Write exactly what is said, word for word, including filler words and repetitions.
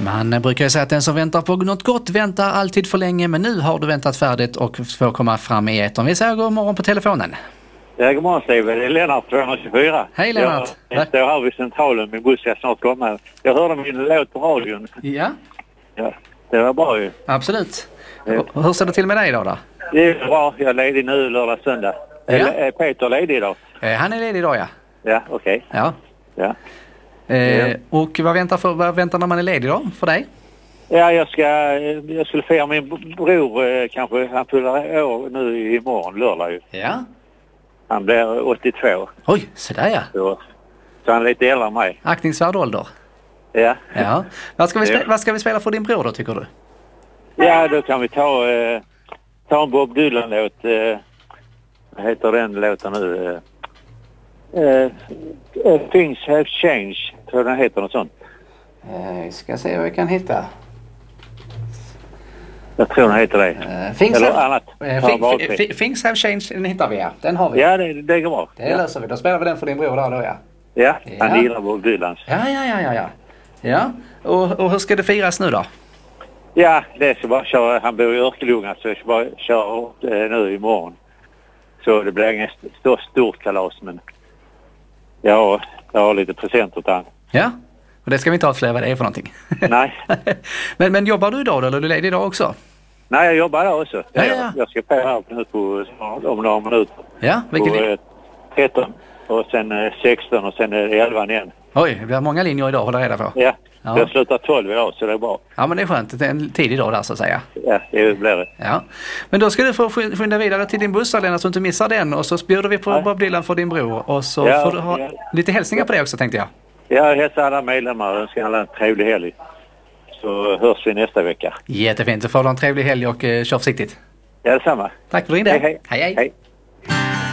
Man brukar ju säga att den som väntar på något gott väntar alltid för länge, men nu har du väntat färdigt och får komma fram i etern. Vi säger god morgon på telefonen. Ja, god morgon Steve. Det är Lennart tvåhundratjugofyra. Hej Lennart. Jag, jag står här vid centralen, min buss ska snart komma. Jag hörde min låt på radion. Ja. Ja, det var bra ju. Absolut. Ja. Hur ser det till med dig idag då? Det är bra. Jag är ledig nu lördag söndag. Ja. Är Peter ledig idag? Eh, han är ledig idag, ja. Ja, okej. Okay. Ja. Ja. Eh, ja. Och vad väntar, för, vad väntar när man är ledig då för dig? Ja, jag ska jag skulle fira min bror eh, kanske. Han fyller år nu imorgon, lördag ju. Ja. Han blir åttiotvå. Oj, så där ja. Så, så han är lite äldre än mig. Aktningsvärd ålder. Ja. Ja. Vad ska vi spela, ja. vad ska vi spela för din bror då, tycker du? Ja, då kan vi ta, eh, ta en Bob Dylan-låt. Eh, vad heter den låten nu? Eh, eh, Things Have Changed. Tror den heter något sånt. Eh, vi ska se vad vi kan hitta. Jag tror den heter det. Uh, things, Eller have, annat. uh, f- things have changed, den hittar vi, ja. Den har vi. Ja, det, det går bra. Det ja. löser vi. Då spelar vi den för din bror där då, ja. Ja, han ja. gillar Bob Dylans. Ja, ja, ja, ja, ja. Ja, och, och hur ska det firas nu då? Ja, det ska bara köra. Han bor i Örkelljunga, så jag ska bara köra eh, nu imorgon. Så det blir inget stort, stort kalas, men ja, jag har lite presenter till han. Ja, och det ska vi inte avslöja vad det är för någonting. Nej. men, men jobbar du idag då, eller är du ledig idag också? Nej, jag jobbar där också. Ja, ja. Jag, jag ska på här nu på om några minuter. Ja, vilken linje? tretton och sen eh, sexton och sen eh, elva igen. Oj, det blir många linjer idag att hålla reda på. Ja, ja. Jag slutar tolv idag så det är bra. Ja, men det är skönt. Det är en tidig dag där så att säga. Ja, det blir det. Ja, men då ska du få skynda vidare till din buss, Lena, så du inte missar den. Och så bjuder vi på Bob Dylan för din bror. Och så ja, får du ha ja. lite hälsningar på det också, tänkte jag. Jag hälsar alla medlemmar och önskar alla en trevlig helg. Så hörs vi nästa vecka. Jättefint. Så får du en trevlig helg och eh, kör försiktigt. Ja, detsamma. Tack för din del. Hej, hej. Hej, hej. hej.